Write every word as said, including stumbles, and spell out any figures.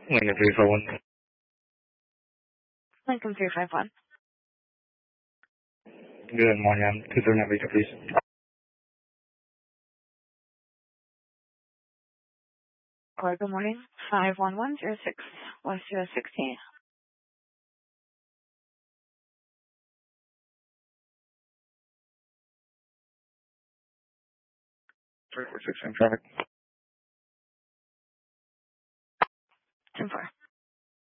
Lincoln three five one. Lincoln three five one. Good morning. I'm two three nine Victor, please. Or good morning. Five one one zero six West U S sixteen. three four six in traffic. ten four.